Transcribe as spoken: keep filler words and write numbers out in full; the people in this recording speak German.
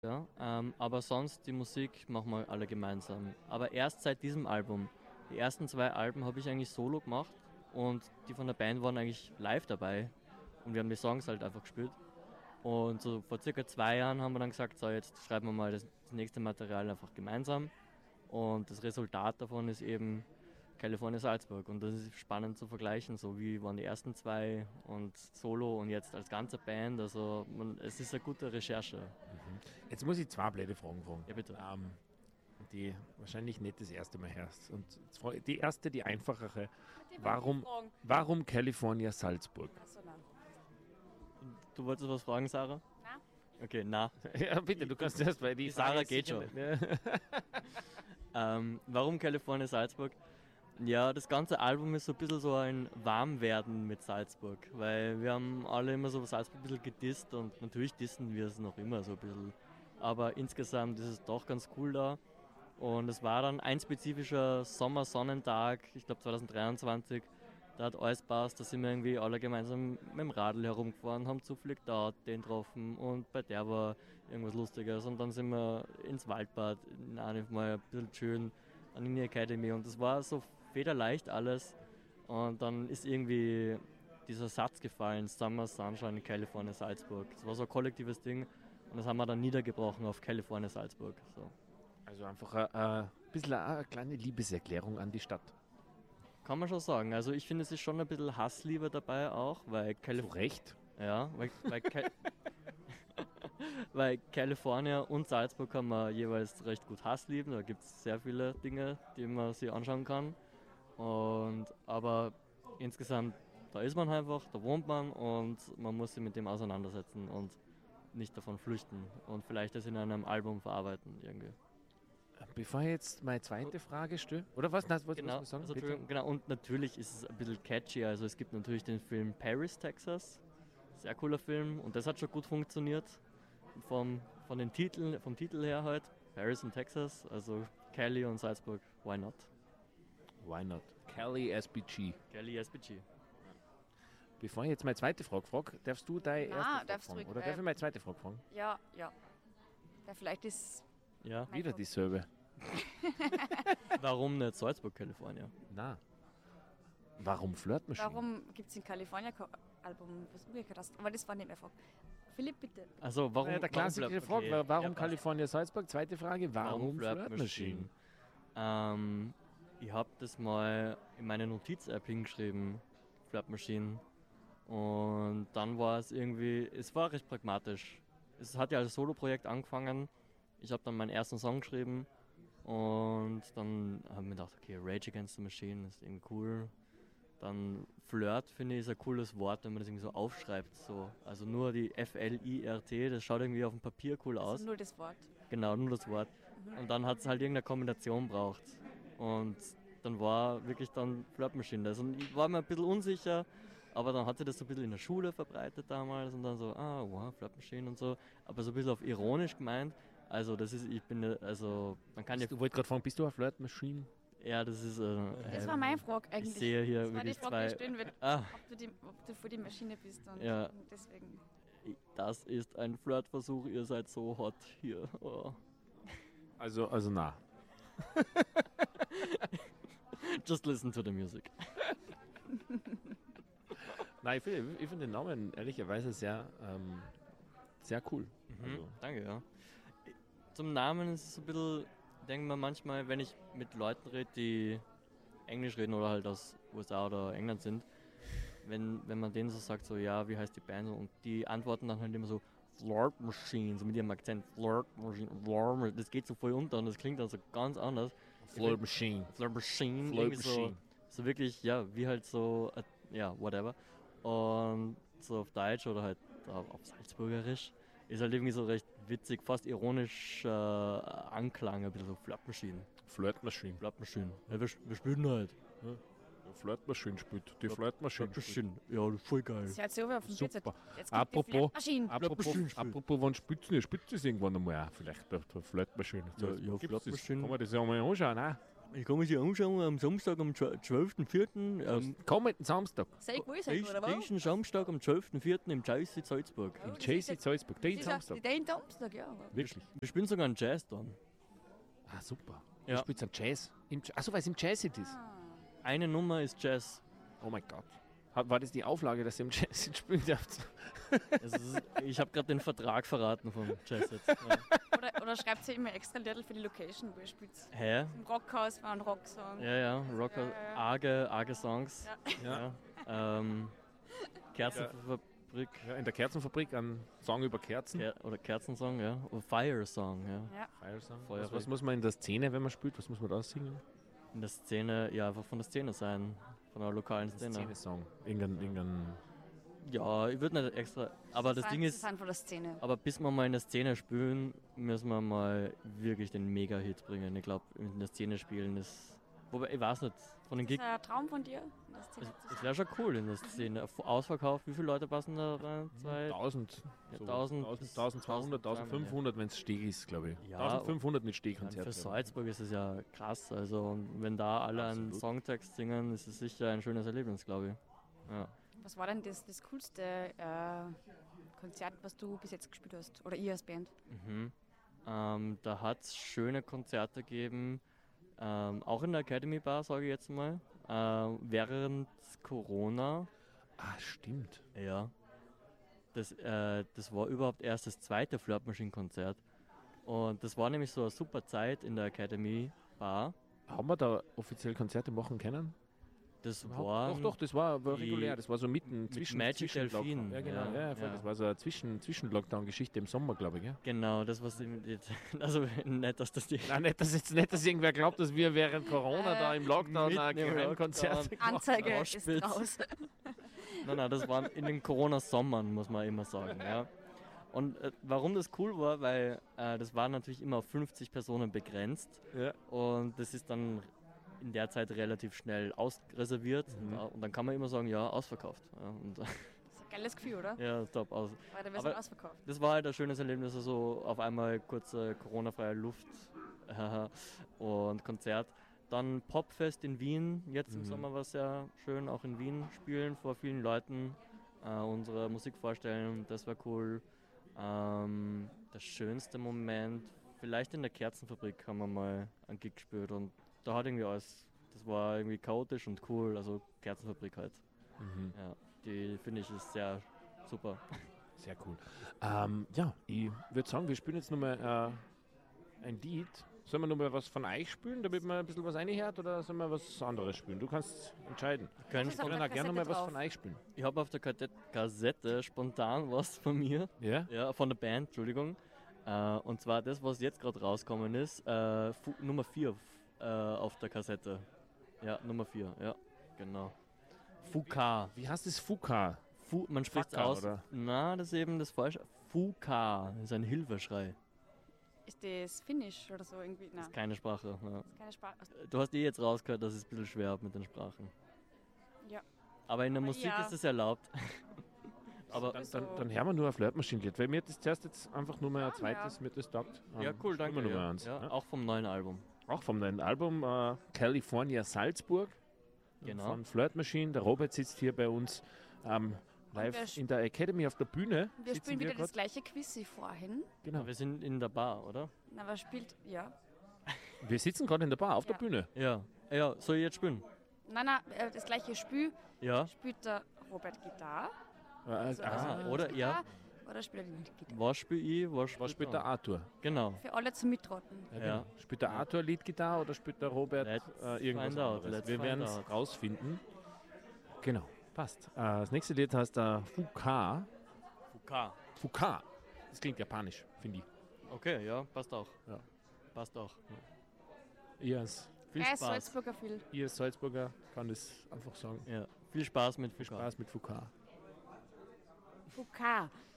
Ja, ähm, aber sonst die Musik machen wir alle gemeinsam. Aber erst seit diesem Album. Die ersten zwei Alben habe ich eigentlich solo gemacht und die von der Band waren eigentlich live dabei. Und wir haben die Songs halt einfach gespielt. Und so vor circa zwei Jahren haben wir dann gesagt, so jetzt schreiben wir mal das, das nächste Material einfach gemeinsam. Und das Resultat davon ist eben California Salzburg. Und das ist spannend zu vergleichen, so wie waren die ersten zwei und Solo und jetzt als ganze Band. Also man, es ist eine gute Recherche. Jetzt muss ich zwei blöde Fragen fragen. Ja, bitte. Ähm, die wahrscheinlich nicht das erste Mal hörst. Und die erste, die einfachere. Warum, warum California Salzburg? Achso, nein. Du wolltest was fragen, Sarah? Na? Okay, na. Ja, bitte, du kannst erst, weil die, Die Sarah Frage ist geht sicher schon. nicht- Ähm, warum California Salzburg? Ja, das ganze Album ist so ein bisschen so ein Warmwerden mit Salzburg, weil wir haben alle immer so Salzburg ein bisschen gedisst und natürlich dissen wir es noch immer so ein bisschen. Aber insgesamt ist es doch ganz cool da. Und es war dann ein spezifischer Sommersonnentag, ich glaube zwanzig dreiundzwanzig, da hat alles passt, da sind wir irgendwie alle gemeinsam mit dem Radl herumgefahren, haben zufällig da den getroffen und bei der war irgendwas Lustiges und dann sind wir ins Waldbad, nein, mal ein bisschen schön an die Academy und das war so federleicht alles und dann ist irgendwie dieser Satz gefallen, Summer Sunshine in California Salzburg. Das war so ein kollektives Ding und das haben wir dann niedergebrochen auf California Salzburg. So. Also einfach ein, ein bisschen eine kleine Liebeserklärung an die Stadt. Kann man schon sagen. Also ich finde, es ist schon ein bisschen Hassliebe dabei auch, weil Zu Calif- Recht. ja, weil, weil, Cal- weil California und Salzburg haben wir jeweils recht gut Hasslieben. Da gibt es sehr viele Dinge, die man sich anschauen kann. Und, aber insgesamt, da ist man einfach, da wohnt man und man muss sich mit dem auseinandersetzen und nicht davon flüchten und vielleicht das in einem Album verarbeiten irgendwie. Bevor ich jetzt meine zweite Frage stelle, oder was? Nein, was Genau, was sagen? also, Bitte? Entschuldigung, genau, und natürlich ist es ein bisschen catchy. Also es gibt natürlich den Film Paris, Texas. Sehr cooler Film und das hat schon gut funktioniert. Vom, von den Titeln, vom Titel her halt. Paris und Texas, also Cali und Salzburg, why not? Why not? Cali S B G. Cali S B G. Bevor ich jetzt meine zweite Frage frage, darfst du deine Nein, erste Frage darfst fragen? du- Oder äh, darf ich meine zweite Frage fragen? Ja, ja. Ja, vielleicht ist. Ja, Mein Wieder Gott. dieselbe. warum nicht Salzburg, California? Na. Warum Flirtmaschine? Warum gibt es ein California-Album, was du gehört hast? Aber das war nicht mehr Frage. Philipp, bitte. Also warum? Ja, der klassische warum, Frage, okay, warum ja, passt. California Salzburg? Zweite Frage, warum, Flirtmaschine? Ähm, ich habe das mal in meine Notiz-App hingeschrieben, Flirtmaschine. Und dann war es irgendwie, es war recht pragmatisch. Es hat ja als Solo-Projekt angefangen. Ich habe dann meinen ersten Song geschrieben und dann habe ich mir gedacht, okay, Rage Against the Machine ist irgendwie cool. Dann Flirt, finde ich, ist ein cooles Wort, wenn man das irgendwie so aufschreibt. So. Also nur die F L I R T, das schaut irgendwie auf dem Papier cool aus. Also nur das Wort. Genau, nur das Wort. Und dann hat es halt irgendeine Kombination braucht. Und dann war wirklich dann Flirtmaschine das. Und ich war mir ein bisschen unsicher, aber dann hat sich das so ein bisschen in der Schule verbreitet damals und dann so, ah, wow, Flirtmaschine und so. Aber so ein bisschen auf ironisch gemeint. Also das ist, ich bin, also, man kann ja, Du wolltest gerade fragen, bist du eine Flirtmaschine? ja, das ist, äh, Das äh, war meine Frage eigentlich. ich sehe hier das war die wirklich Frage, die zwei, stellen wird, ah, ob, du die, ob du vor die Maschine bist. Und Ja. deswegen. das ist ein Flirtversuch, ihr seid so hot hier. Oh. Also, also na. Just listen to the music. Nein, ich finde ich find den Namen ehrlicherweise sehr, ähm, sehr cool. Also, Danke, ja. Zum Namen ist es ein bisschen, denkt man manchmal, wenn ich mit Leuten rede, die Englisch reden oder halt aus U S A oder England sind, wenn, wenn man denen so sagt, so, ja, wie heißt die Band? Und die antworten dann halt immer so, Flirt Machine, so mit ihrem Akzent, Flirt Machine, Flirt Machine. Das geht so voll unter und das klingt dann so ganz anders. Flirtmaschine. Flirt Machine, Flirt irgendwie so, Machine. so wirklich, ja, wie halt so, äh, ja, whatever. Und so auf Deutsch oder halt auf auf Salzburgerisch ist halt irgendwie so recht witzig, fast ironischer äh, Anklang, ein bisschen so Flirtmaschine. Flirtmaschine. Flirtmaschine. Ja, wir, wir spielen halt. Ja, Flirtmaschine spielt. Die Flirtmaschine spielt. Flirtmaschine. Ja, voll geil. Das hört sich aber auf dem Bildschirm. Super. Jetzt gibt Apropos, die Flirtmaschine. apropos, Flirtmaschine spielen. apropos, wann spielt ihr? Spielt es irgendwann einmal auch? Vielleicht auf der Flirtmaschine. Ja, ja, Gibt's das? Flirtmaschine. Kann man das ja mal anschauen, auch? Ich kann mir sie anschauen am Samstag am zwölften vierten Ähm, Kommenden Samstag Sei gut, sei gut, oder was? nächsten Samstag am zwölften vierten im J C Salzburg. im das J ist C jetzt- Salzburg. Den Das ist ja- Samstag. Den Samstag, ja. Wirklich. Wir spielen sogar einen Jazz dann. Ah, super. Ja. Du spielst einen Jazz. Im J- Achso, weil es im Jazz ist. Ah. Eine Nummer ist Jazz. Oh mein Gott. Hat- War das die Auflage, dass ihr im Jazz spielen dürft? Es ist, ich habe gerade den Vertrag verraten vom Jazz jetzt. Ja. Oder, oder schreibt sie immer extra Liedl für die Location, wo ihr spielt. Hä? Im Rockhaus war ein Rocksong. Ja, ja, Rocker, Ja, ja. arge, arge Songs. Ja. Ja. Ähm, Kerzenfabrik Ja, in der Kerzenfabrik ein Song über Kerzen. Ker oder Kerzensong, ja. Oder Fire Song, ja. Ja. Fire Song. Feuerwerk. Was, was muss man in der Szene, wenn man spielt, was muss man da singen? In der Szene, ja, einfach von der Szene sein. Von der lokalen Szene. Szene-Song. Irgendein, irgendein Ja, ich würde nicht extra. Aber das Sie Ding sind- ist, Sie sind von der Szene. aber bis wir mal in der Szene spielen, müssen wir mal wirklich den Mega-Hit bringen. Ich glaube, in der Szene spielen ist. Wobei, ich weiß nicht, von den Ist das Gigs. ein Traum von dir? in der Szene Es, zu es sein? wäre schon cool in der Szene. Auf Ausverkauf, wie viele Leute passen da rein? Zwei? tausend, Ja, so tausend tausend, bis tausendzweihundert, tausendfünfhundert, wenn es Steg ist, glaube ich. Ja, tausendfünfhundert mit Ich meine, Stehkonzert. für Salzburg ist es ja krass. Also, und wenn da alle einen Absolut. Songtext singen, ist es sicher ein schönes Erlebnis, glaube ich. Ja. Was war denn das, das coolste äh, Konzert, was du bis jetzt gespielt hast? Oder ihr als Band? Mhm. Ähm, da hat es schöne Konzerte gegeben, ähm, auch in der Academy Bar, sage ich jetzt mal, ähm, während Corona. Ah, stimmt. Ja. Das, äh, das war überhaupt erst das zweite Flirt Machine Konzert. Und das war nämlich so eine super Zeit in der Academy Bar. Haben wir da offiziell Konzerte machen können? Das Überhaupt? war. Doch, doch, das war, war die- regulär. Das war so mitten zwischen Magic zwischen Delfin, Lockdown. Ja, genau. ja, Ja, voll. ja. Das war so eine zwischen, Zwischen-Lockdown-Geschichte im Sommer, glaube ich. Ja? Genau, das was im- also nicht, dass das die Nein, nicht, dass jetzt nicht, dass irgendwer glaubt, dass wir während Corona Äh, da im Lockdown mitten ein im Geheimkonzert Lockdown. gemacht Anzeige Oh, ist spitz. raus. Nein, nein, das war in den Corona-Sommern, muss man immer sagen. Ja. Und äh, warum das cool war, weil äh, das war natürlich immer auf fünfzig Personen begrenzt Ja. und das ist dann in der Zeit relativ schnell ausreserviert Mhm. ja, und dann kann man immer sagen, ja, ausverkauft. Ja, und, Das ist ein geiles Gefühl, oder? ja, top aus. Weil wir Aber- sind ausverkauft. Das war halt ein schönes Erlebnis, also auf einmal kurze Corona-freie Luft und Konzert. Dann Popfest in Wien, jetzt im Mhm. Sommer war es sehr schön, auch in Wien spielen, vor vielen Leuten äh, unsere Musik vorstellen, das war cool. Ähm, der schönste Moment, vielleicht in der Kerzenfabrik haben wir mal einen Gig gespielt und da hat irgendwie alles, das war irgendwie chaotisch und cool, also Kerzenfabrik halt. Mhm. Ja, die finde ich ist sehr super. Sehr cool. Ähm, ja, ich würde sagen, wir spielen jetzt nochmal äh, ein Lied. Sollen wir nochmal was von euch spielen, damit man ein bisschen was reinhört, oder sollen wir was anderes spielen? Du kannst entscheiden. Können Das ist Wir auf können der auch gerne nochmal was Kassette von euch spielen. Ich habe auf der Kate- Kassette spontan was von mir, Ja? ja, von der Band, Entschuldigung. Äh, und zwar das, was jetzt gerade rausgekommen ist, äh, Fu Nummer vier äh, auf der Kassette. Ja, Nummer vier, ja, genau. Fuka. Wie heißt das Fuka? Fu man spricht Fuka, aus. oder? Na, das ist eben das falsche. Fuka ist ein Hilfeschrei. Ist das Finnisch oder so irgendwie? Nein, Ist keine Sprache. Ja. ist keine Sprache. Du hast eh jetzt rausgehört, dass es ein bisschen schwer mit den Sprachen. Ja. Aber in der Aber Musik ja. ist es erlaubt. Aber Dann, So. dann, dann hören wir nur ein Flirtmaschinenlied, weil mir hat das zuerst jetzt einfach nur mal ein Ja, zweites ja. mit das taugt. ja, Ähm, cool, spielen danke. wir nur mal Ja. eins, Ja, ja? auch vom neuen Album. Auch vom neuen Album äh, California Salzburg Genau. von Flirt Machine. Der Robert sitzt hier bei uns ähm, live wir sch- in der Academy auf der Bühne. Wir sitzen spielen wieder das grad. gleiche Quiz wie vorhin. Genau. Wir sind in der Bar, oder? Na, wer spielt? Ja. Wir sitzen gerade in der Bar auf Ja. der Bühne. Ja. Ja, soll ich jetzt spielen? Nein, nein, äh, das gleiche Spiel Ja. spielt der Robert Gitarre. Äh, Also, Ah, also oder? Ja. Gitarre, Oder spielt er die Gitarre? Was spiel ich? Was spielt Was spielt er? der Arthur? Genau. Für alle zum Mitroten. Ja, Ja. genau. Spielt der Arthur Leadgitarre oder spielt der Robert Let's äh, irgendwas find out, anderes? let's Wir find werden es out. rausfinden. Genau, passt. Äh, das nächste Lied heißt der Fuka. Fuka. Fuka. Das klingt japanisch, finde ich. Okay, ja, passt auch. Ja. Passt auch. Ihr als, Viel Geil, Spaß. Salzburger viel. ihr als Salzburger kann das einfach sagen. Ja. Viel Spaß mit Viel Fuka. Spaß mit Fuka. Fuka.